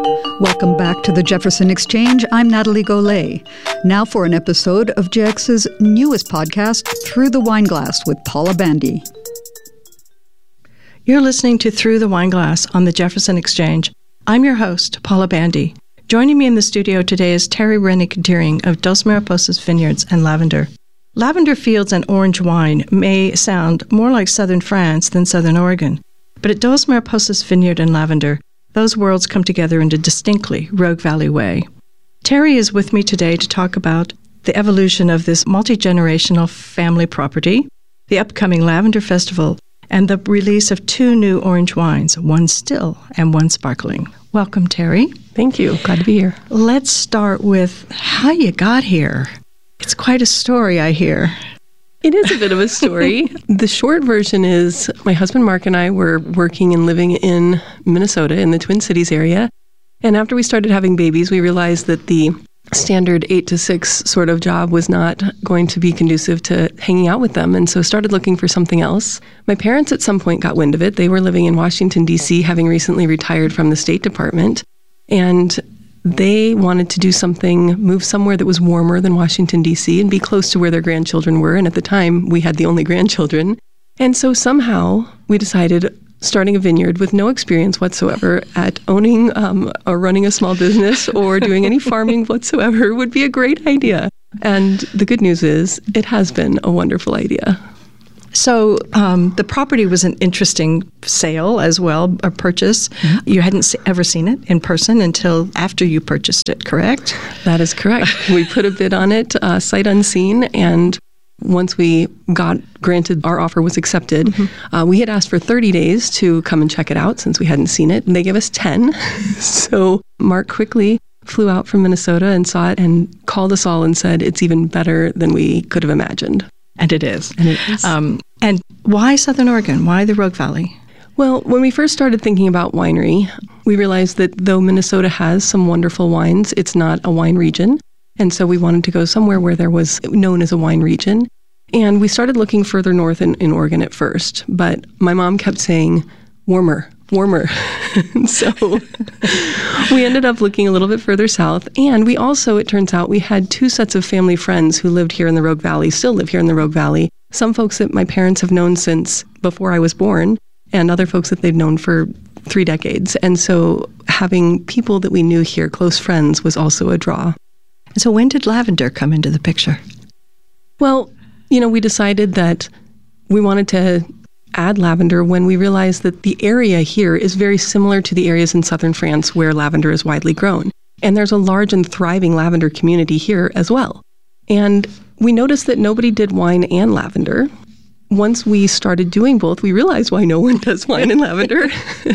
Welcome back to the Jefferson Exchange. I'm Natalie Golay. Now for an episode of JX's newest podcast, Through the Wineglass with Paula Bandy. You're listening to Through the Wineglass on the Jefferson Exchange. I'm your host, Paula Bandy. Joining me in the studio today is Terry Rennick-Deering of Dos Mariposas Vineyards and Lavender. Lavender fields and orange wine may sound more like southern France than southern Oregon, but at Dos Mariposas Vineyard and Lavender, those worlds come together in a distinctly Rogue Valley way. Terry is with me today to talk about the evolution of this multi-generational family property, the upcoming Lavender Festival, and the release of 2 new orange wines, one still and one sparkling. Welcome, Terry. Thank you. Glad to be here. Let's start with how you got here. It's quite a story, I hear. It is a bit of a story. The short version is my husband Mark and I were working and living in Minnesota in the Twin Cities area. And after we started having babies, we realized that the standard 8 to 6 sort of job was not going to be conducive to hanging out with them. And so started looking for something else. My parents at some point got wind of it. They were living in Washington, D.C., having recently retired from the State Department. And they wanted to do something, move somewhere that was warmer than Washington, D.C., and be close to where their grandchildren were. And at the time, we had the only grandchildren. And so somehow we decided, starting a vineyard with no experience whatsoever at owning or running a small business or doing any farming whatsoever would be a great idea. And the good news is it has been a wonderful idea. So the property was an interesting sale as well, a purchase. Mm-hmm. You hadn't ever seen it in person until after you purchased it, correct? That is correct. We put a bid on it, sight unseen, and once we got granted our offer was accepted, mm-hmm. We had asked for 30 days to come and check it out since we hadn't seen it, and they gave us 10. So Mark quickly flew out from Minnesota and saw it and called us all and said, it's even better than we could have imagined. And it is. And it is. And why Southern Oregon? Why the Rogue Valley? Well, when we first started thinking about winery, we realized that though Minnesota has some wonderful wines, it's not a wine region. And so we wanted to go somewhere where there was known as a wine region. And we started looking further north in Oregon at first. But my mom kept saying, warmer. So we ended up looking a little bit further south. And we also, it turns out, we had 2 sets of family friends who lived here in the Rogue Valley, still live here in the Rogue Valley. Some folks that my parents have known since before I was born, and other folks that they've known for 3 decades. And so having people that we knew here, close friends, was also a draw. So when did lavender come into the picture? Well, we decided that we wanted to add lavender when we realized that the area here is very similar to the areas in southern France where lavender is widely grown. And there's a large and thriving lavender community here as well. And we noticed that nobody did wine and lavender. Once we started doing both, we realized why no one does wine and lavender.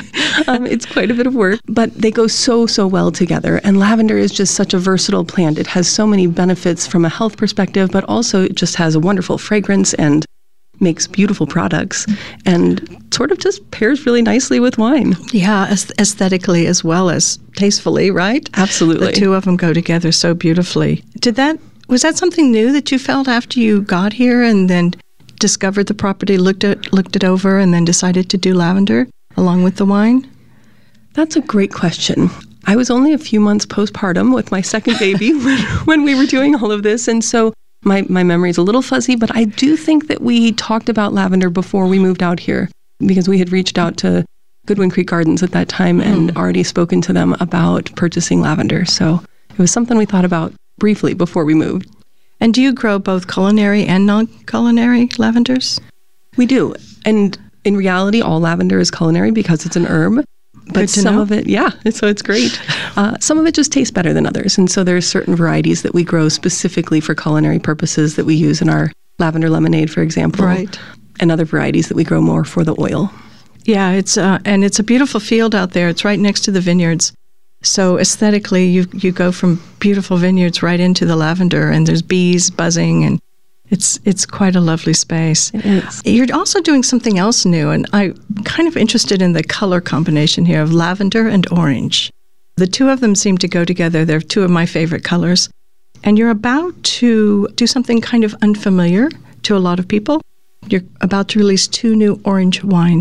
It's quite a bit of work, but they go so well together. And lavender is just such a versatile plant. It has so many benefits from a health perspective, but also it just has a wonderful fragrance and makes beautiful products and sort of just pairs really nicely with wine. Yeah, aesthetically as well as tastefully, right? Absolutely. The 2 of them go together so beautifully. Was that something new that you felt after you got here and then discovered the property, looked it over, and then decided to do lavender along with the wine? That's a great question. I was only a few months postpartum with my second baby when we were doing all of this, and so my memory is a little fuzzy, but I do think that we talked about lavender before we moved out here because we had reached out to Goodwin Creek Gardens at that time and already spoken to them about purchasing lavender. So it was something we thought about briefly before we moved. And do you grow both culinary and non-culinary lavenders? We do. And in reality, all lavender is culinary because it's an herb. But some of it, so it's great. Some of it just tastes better than others. And so there's certain varieties that we grow specifically for culinary purposes that we use in our lavender lemonade, for example. Right. And other varieties that we grow more for the oil. Yeah, it's a beautiful field out there. It's right next to the vineyards. So aesthetically, you go from beautiful vineyards right into the lavender, and there's bees buzzing, and it's quite a lovely space. It is. You're also doing something else new, and I'm kind of interested in the color combination here of lavender and orange. The 2 of them seem to go together. They're 2 of my favorite colors. And you're about to do something kind of unfamiliar to a lot of people. You're about to release 2 new orange wines.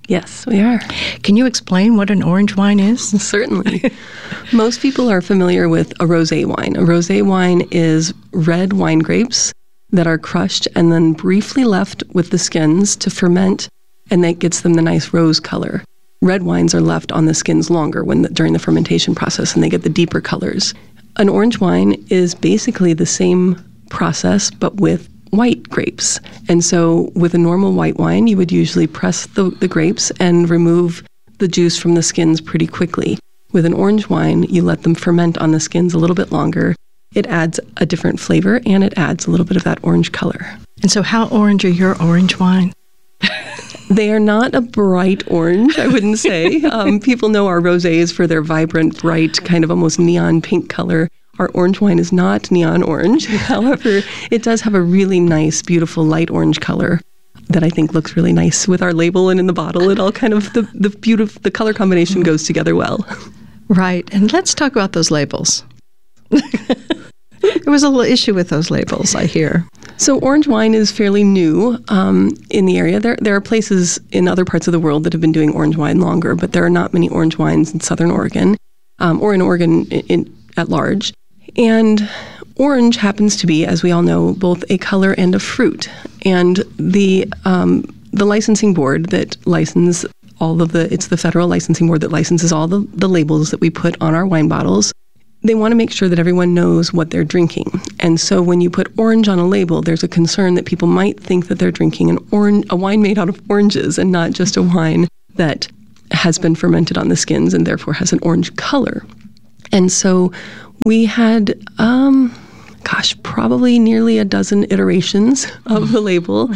Yes, we are. Can you explain what an orange wine is? Certainly. Most people are familiar with a rosé wine. A rosé wine is red wine grapes that are crushed and then briefly left with the skins to ferment, and that gets them the nice rose color. Red wines are left on the skins longer during the fermentation process, and they get the deeper colors. An orange wine is basically the same process, but with white grapes. And so with a normal white wine, you would usually press the grapes and remove the juice from the skins pretty quickly. With an orange wine, you let them ferment on the skins a little bit longer. It adds a different flavor, and it adds a little bit of that orange color. And so how orange are your orange wine? They are not a bright orange, I wouldn't say. People know our rosés for their vibrant, bright, kind of almost neon pink color. Our orange wine is not neon orange. However, it does have a really nice, beautiful light orange color that I think looks really nice with our label and in the bottle. It all kind of, the color combination goes together well. Right. And let's talk about those labels. There was a little issue with those labels, I hear. So orange wine is fairly new in the area. There are places in other parts of the world that have been doing orange wine longer, but there are not many orange wines in Southern Oregon or in Oregon at large. And orange happens to be, as we all know, both a color and a fruit. And the licensing board that licenses it's the federal licensing board that licenses all the labels that we put on our wine bottles. They want to make sure that everyone knows what they're drinking. And so when you put orange on a label, there's a concern that people might think that they're drinking a wine made out of oranges and not just a wine that has been fermented on the skins and therefore has an orange color. And so we had, probably nearly a dozen iterations of the label.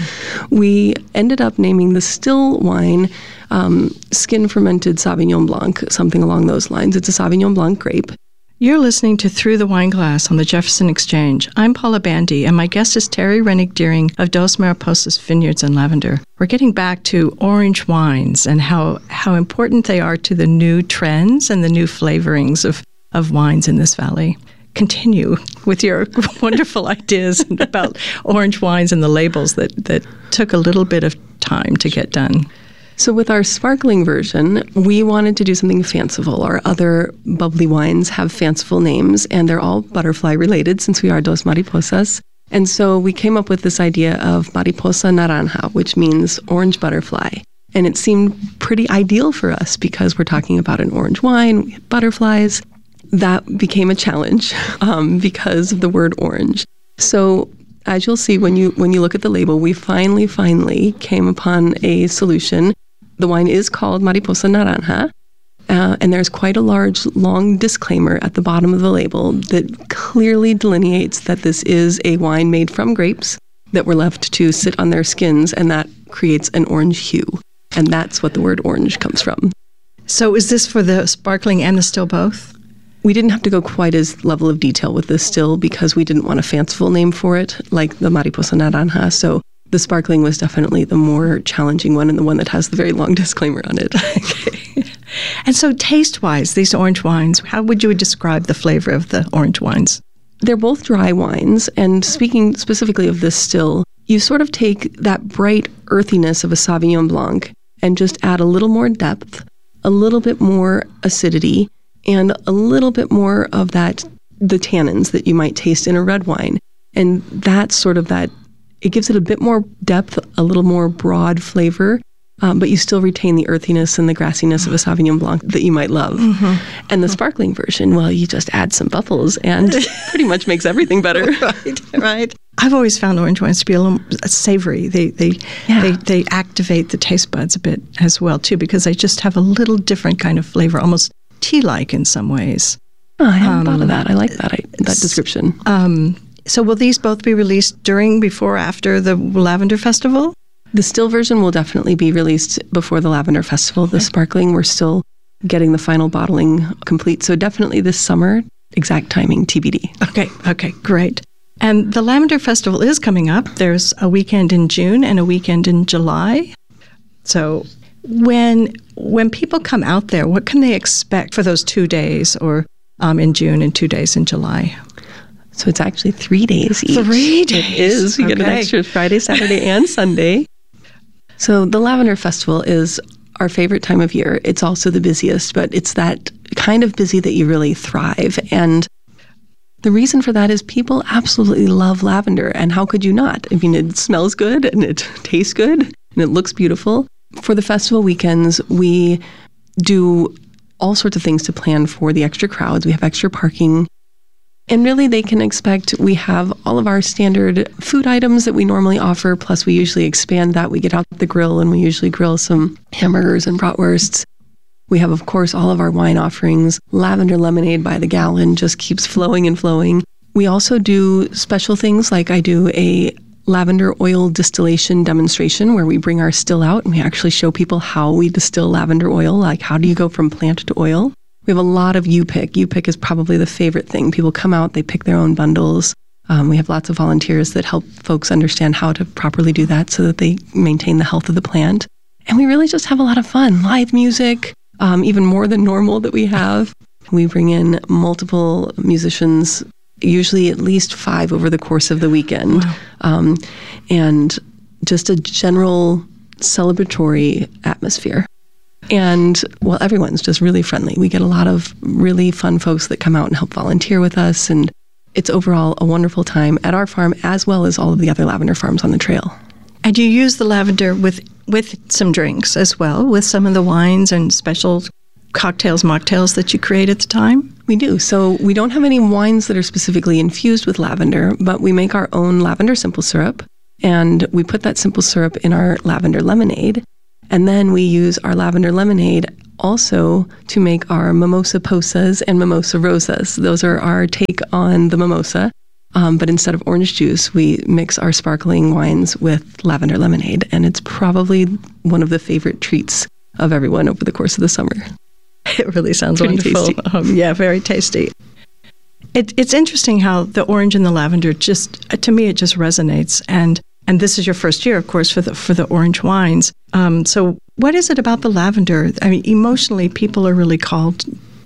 We ended up naming the still wine skin-fermented Sauvignon Blanc, something along those lines. It's a Sauvignon Blanc grape. You're listening to Through the Wine Glass on the Jefferson Exchange. I'm Paula Bandy, and my guest is Terry Rennick-Deering of Dos Mariposas Vineyards and Lavender. We're getting back to orange wines and how important they are to the new trends and the new flavorings of wines in this valley. Continue with your wonderful ideas about orange wines and the labels that took a little bit of time to get done. So with our sparkling version, we wanted to do something fanciful. Our other bubbly wines have fanciful names, and they're all butterfly related since we are Dos Mariposas. And so we came up with this idea of Mariposa Naranja, which means orange butterfly. And it seemed pretty ideal for us because we're talking about an orange wine, we had butterflies. That became a challenge because of the word orange. So as you'll see when you look at the label, we finally came upon a solution. The wine is called Mariposa Naranja, and there's quite a large, long disclaimer at the bottom of the label that clearly delineates that this is a wine made from grapes that were left to sit on their skins, and that creates an orange hue. And that's what the word orange comes from. So is this for the sparkling and the still both? We didn't have to go quite as level of detail with this still because we didn't want a fanciful name for it, like the Mariposa Naranja. So the sparkling was definitely the more challenging one and the one that has the very long disclaimer on it. Okay. And so taste-wise, these orange wines, how would you describe the flavor of the orange wines? They're both dry wines. And speaking specifically of this still, you sort of take that bright earthiness of a Sauvignon Blanc and just add a little more depth, a little bit more acidity, and a little bit more of the tannins that you might taste in a red wine. And that's sort of that, it gives it a bit more depth, a little more broad flavor, but you still retain the earthiness and the grassiness of a Sauvignon Blanc that you might love. Mm-hmm. And the sparkling version, well, you just add some bubbles and pretty much makes everything better. Right. I've always found orange wines to be a little savory. They activate the taste buds a bit as well, too, because they just have a little different kind of flavor, almost tea-like in some ways. Oh, I hadn't thought of that. I like that description. So will these both be released before, after the Lavender Festival? The still version will definitely be released before the Lavender Festival. The sparkling, we're still getting the final bottling complete. So definitely this summer, exact timing, TBD. Okay, great. And the Lavender Festival is coming up. There's a weekend in June and a weekend in July. So when people come out there, what can they expect for those 2 days or in June and 2 days in July? So it's actually 3 days each. 3 days. It is. You get an extra Friday, Saturday, and Sunday. So the Lavender Festival is our favorite time of year. It's also the busiest, but it's that kind of busy that you really thrive. And the reason for that is people absolutely love lavender. And how could you not? I mean, it smells good and it tastes good and it looks beautiful. For the festival weekends, we do all sorts of things to plan for the extra crowds. We have extra parking. And really, they can expect we have all of our standard food items that we normally offer, plus we usually expand that. We get out the grill and we usually grill some hamburgers and bratwursts. We have, of course, all of our wine offerings. Lavender lemonade by the gallon just keeps flowing and flowing. We also do special things, like I do a lavender oil distillation demonstration where we bring our still out and we actually show people how we distill lavender oil, like how do you go from plant to oil. We have a lot of U-Pick. U-Pick is probably the favorite thing. People come out, they pick their own bundles. We have lots of volunteers that help folks understand how to properly do that so that they maintain the health of the plant. And we really just have a lot of fun. Live music, even more than normal that we have. We bring in multiple musicians, usually at least 5 over the course of the weekend. Wow. And just a general celebratory atmosphere. And, well, everyone's just really friendly. We get a lot of really fun folks that come out and help volunteer with us. And it's overall a wonderful time at our farm as well as all of the other lavender farms on the trail. And you use the lavender with some drinks as well, with some of the wines and special cocktails, mocktails that you create at the time? We do. So we don't have any wines that are specifically infused with lavender, but we make our own lavender simple syrup. And we put that simple syrup in our lavender lemonade. And then we use our lavender lemonade also to make our mimosa posas and mimosa rosas. Those are our take on the mimosa. But instead of orange juice, we mix our sparkling wines with lavender lemonade. And it's probably one of the favorite treats of everyone over the course of the summer. It really sounds pretty wonderful. Tasty. Yeah, very tasty. It's interesting how the orange and the lavender just, to me, it just resonates. And this is your first year, of course, for the orange wines. So what is it about the lavender? I mean, emotionally, people are really called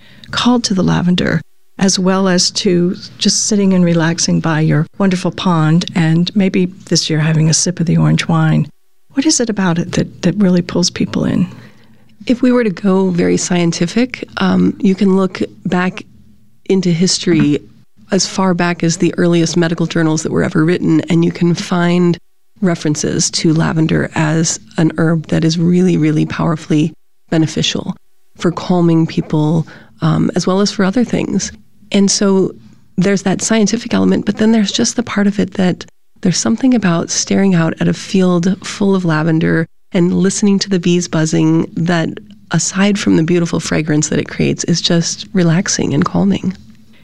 to the lavender, as well as to just sitting and relaxing by your wonderful pond and maybe this year having a sip of the orange wine. What is it about it that really pulls people in? If we were to go very scientific, you can look back into history as far back as the earliest medical journals that were ever written, and you can find references to lavender as an herb that is really, really powerfully beneficial for calming people, as well as for other things. And so there's that scientific element, but then there's just the part of it that there's something about staring out at a field full of lavender and listening to the bees buzzing that, aside from the beautiful fragrance that it creates, is just relaxing and calming.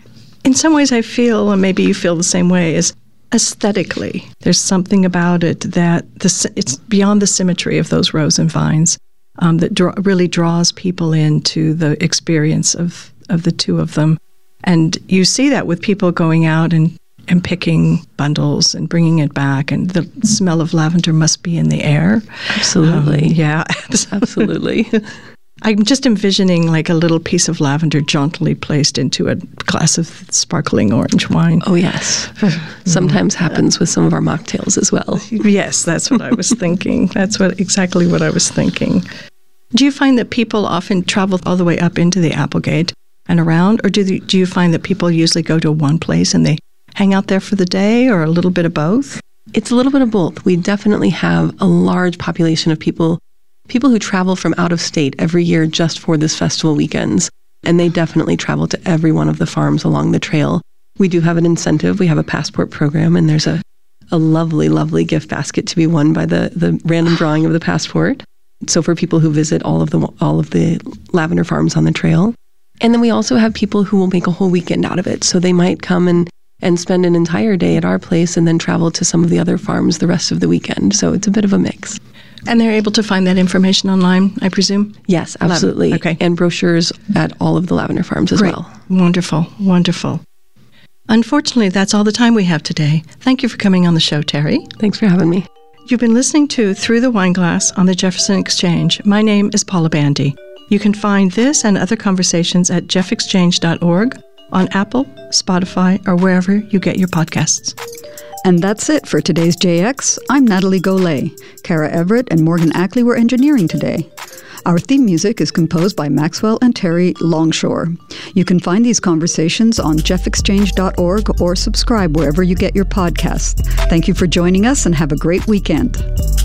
In some ways, I feel, and maybe you feel the same way, is aesthetically, there's something about it that it's beyond the symmetry of those rows and vines that really draws people into the experience of the two of them. And you see that with people going out and picking bundles and bringing it back, and the smell of lavender must be in the air. Absolutely. Yeah, absolutely. I'm just envisioning like a little piece of lavender jauntily placed into a glass of sparkling orange wine. Oh, yes. Sometimes happens with some of our mocktails as well. Yes, that's what I was thinking. That's exactly what I was thinking. Do you find that people often travel all the way up into the Applegate and around, or do you find that people usually go to one place and they hang out there for the day, or a little bit of both? It's a little bit of both. We definitely have a large population of people who travel from out of state every year just for this festival weekends, and they definitely travel to every one of the farms along the trail. We do have an incentive. We have a passport program, and there's a lovely, lovely gift basket to be won by the random drawing of the passport. So for people who visit all of the lavender farms on the trail. And then we also have people who will make a whole weekend out of it. So they might come and spend an entire day at our place and then travel to some of the other farms the rest of the weekend. So it's a bit of a mix. And they're able to find that information online, I presume? Yes, absolutely. Okay. And brochures at all of the lavender farms as well. Wonderful, wonderful. Unfortunately, that's all the time we have today. Thank you for coming on the show, Terry. Thanks for having me. You've been listening to Through the Wineglass on the Jefferson Exchange. My name is Paula Bandy. You can find this and other conversations at jeffexchange.org, on Apple, Spotify, or wherever you get your podcasts. And that's it for today's JX. I'm Natalie Golay. Kara Everett and Morgan Ackley were engineering today. Our theme music is composed by Maxwell and Terry Longshore. You can find these conversations on jeffexchange.org or subscribe wherever you get your podcasts. Thank you for joining us and have a great weekend.